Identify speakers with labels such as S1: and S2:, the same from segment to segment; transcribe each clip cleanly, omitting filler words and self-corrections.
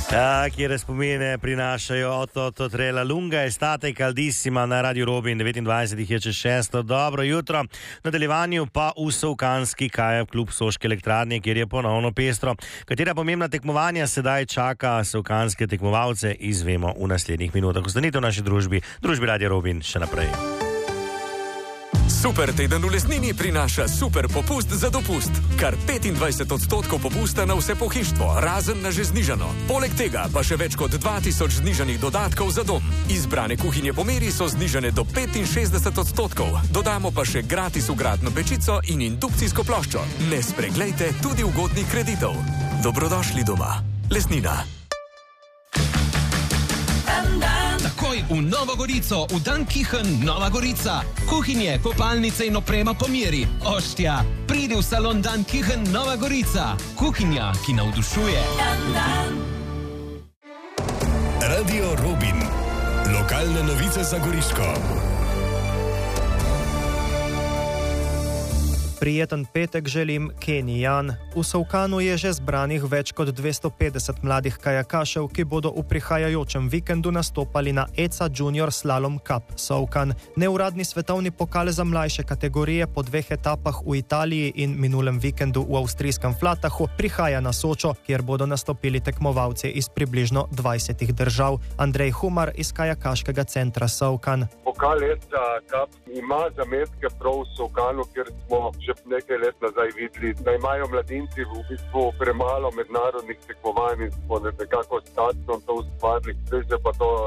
S1: Kjer spomine prinašajo Otto Trela Lunga, estate caldissima na Radio Robin, 29 je čez 6. Dobro jutro. V nadaljevanju pa v Solkanski kajak klub Soške elektrarne, kjer je ponovno pestro. Katera pomembna tekmovanja sedaj čaka solkanske tekmovalce, izvemo v naslednjih minutah. Ostanite v naši družbi Radio Robin še naprej.
S2: Super teden v Lesnini prinaša super popust za dopust. Kar 25% popusta na vse pohištvo, razen na že znižano. Poleg tega pa še več kot 2000 znižanih dodatkov za dom. Izbrane kuhinje po meri so znižane do 65%. Dodamo pa še gratis vgradno pečico in indukcijsko ploščo. Ne spreglejte tudi ugodnih kreditov. Dobrodošli doma. Lesnina.
S3: Takoj v Novo Gorico, v Dan Kichen, Nova Gorica. Kuhinje, kopalnice in oprema po meri. Oštja, pridi v salon Dan Kichen, Nova Gorica. Kuhinja, ki navdušuje.
S4: Radio Robin. Lokalne novice za Goriško.
S5: Prijeten petek želim Keni Jan. V Solkanu je že zbranih več kot 250 mladih kajakašev, ki bodo v prihajajočem vikendu nastopali na ECA Junior Slalom Cup Solkan. Neuradni svetovni pokal za mlajše kategorije po 2 etapah v Italiji in minulem vikendu v avstrijskem Flatahu prihaja na Sočo, kjer bodo nastopili tekmovalci iz približno 20 držav. Andrej Humar iz kajakaškega centra Solkan.
S6: Pokal ECA Cup ima zametke prav v Solkanu, kjer smo že nekaj let nazaj videli, da imajo mladinci v bistvu premalo mednarodnih tekmovanj in smo nekako statno to ustvarili. Zdaj se pa to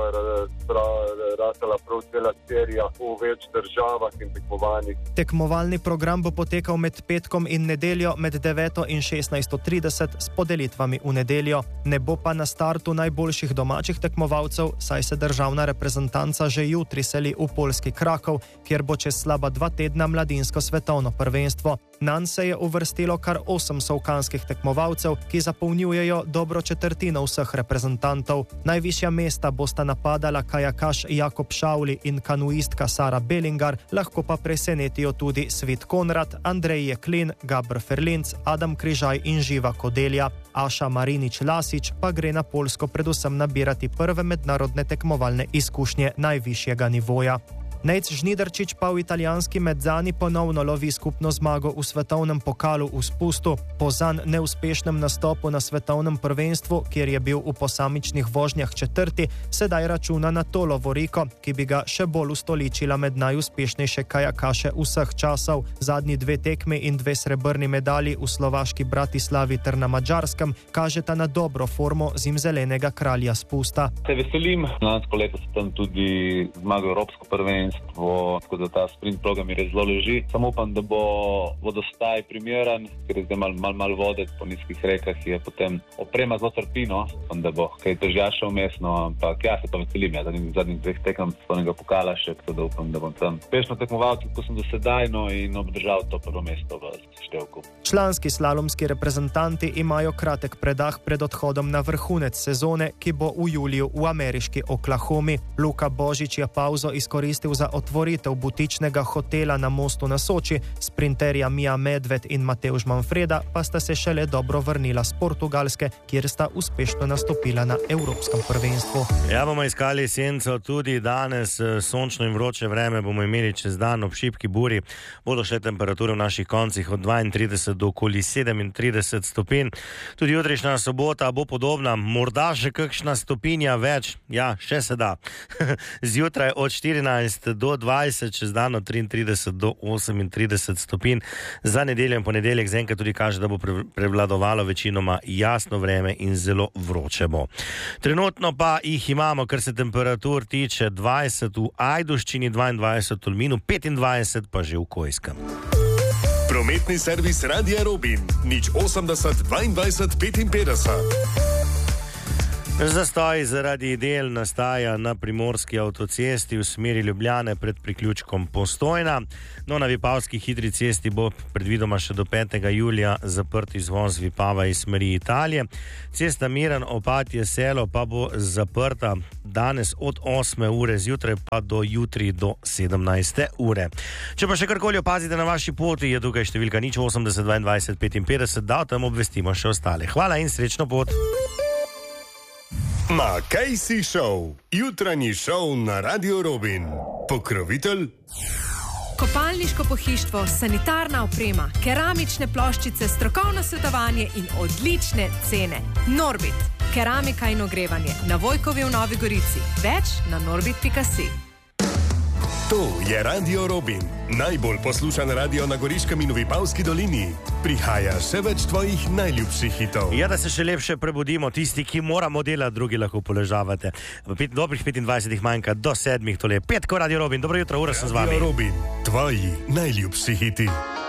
S6: ratala prav cela serija v več državah in tekmovanjih.
S5: Tekmovalni program bo potekal med petkom in nedeljo med 9 in 16:30 s podelitvami v nedeljo. Ne bo pa na startu najboljših domačih tekmovalcev, saj se državna reprezentanca že jutri seli v poljski Krakov, kjer bo čez slaba 2 tedna mladinsko svetovno prvenstvo. Nanj se je uvrstilo kar 8 solkanskih tekmovalcev, ki zapolnjujejo dobro četrtino vseh reprezentantov. Najvišja mesta bosta napadala kajakaš Jakob Šauli in kanuistka Sara Belingar, lahko pa presenetijo tudi Svit Konrad, Andrej Jeklin, Gabr Ferlinc, Adam Križaj in Živa Kodelja. Aša Marinič-Lasič pa gre na Poljsko predvsem nabirati prve mednarodne tekmovalne izkušnje najvišjega nivoja. Nejc Žnidarčič pa v italijanski Mezzani ponovno lovi skupno zmago v svetovnem pokalu v spustu. Po zanj neuspešnem nastopu na svetovnem prvenstvu, kjer je bil v posamičnih vožnjah četrti, sedaj računa na to lovoriko, ki bi ga še bolj ustoličila med najuspešnejše kajakaše vseh časov. Zadnji 2 tekmi in 2 srebrni medalji v slovaški Bratislavi ter na Madžarskem kažeta na dobro formo zimzelenega kralja spusta.
S7: Se veselim, lansko leto sem tam tudi zmagal evropsko prvenstvo, tako da ta sprint program je zelo leži. Samo upam, da bo vodostaj primeren, ker je zdaj malo vode po nizkih rekah, je potem oprema zelo trpino, da bo kaj težjaša vmesno, ampak ja, se pa veselim, zadnjih 2 tekem svetovnega pokala še, tako da upam, da bom tam uspešno tekmoval, kot sem do sedaj, in obdržal to prvo mesto v seštevku.
S5: Članski slalomski reprezentanti imajo kratek predah pred odhodom na vrhunec sezone, ki bo v juliju v ameriški Oklahomi. Luka Božič je pauzo izkoristil za otvoritev butičnega hotela na mostu na Soči, sprinterja Mija Medved in Matevž Manfreda pa sta se šele dobro vrnila z Portugalske, kjer sta uspešno nastopila na evropskem prvenstvu.
S1: Ja, bomo iskali senco tudi danes, sončno in vroče vreme bomo imeli čez dan ob šibki buri. Bodo šle temperature v naših koncih od 32 do okoli 37 stopinj. Tudi jutrišnja sobota bo podobna, morda še kakšna stopinja več, ja, še se da. Zjutraj od 14 do 20, čez dan od 33 do 38 stopinj. Za nedeljo in ponedeljek zaenkrat tudi kaže, da bo prevladovalo večinoma jasno vreme in zelo vroče bo. Trenutno pa jih imamo, kar se temperatur tiče, 20 v Ajdovščini, 22 v Tolminu, 25 pa že v Kojskem.
S4: Prometni servis Radia Robin, 080 22 55.
S1: Zastoj zaradi del nastaja na primorski avtocesti v smeri Ljubljane pred priključkom Postojna. Na Vipavski hitri cesti bo predvidoma še do 5. julija zaprt izvoz Vipava iz smeri Italije. Cesta Miran-Opatje Selo pa bo zaprta danes od 8. ure zjutraj pa do jutri do 17. ure. Če pa še karkoli opazite na vaši poti, je tukaj številka 080 22 55, da o tem obvestimo še ostale. Hvala in srečno pot!
S4: Ma kaj si šel? Jutranji šov na Radio Robin. Pokrovitelj?
S8: Kopalniško pohištvo, sanitarna oprema, keramične ploščice, strokovno svetovanje in odlične cene. Norbit, keramika in ogrevanje na Vojkovi v Novi Gorici. Več na norbit.si.
S4: To je Radio Robin, najbolj poslušan radio na Goriškem in Vipavski dolini. Prihaja še več tvojih najljubših hitov.
S1: Ja, da se še lepše prebudimo, tisti, ki moramo delati, drugi lahko poležavate. Dobrih 25 manjka do 7, tole je petko Radio Robin. Dobro jutro, ura sem z vami.
S4: Radio Robin, tvoji najljubši hiti.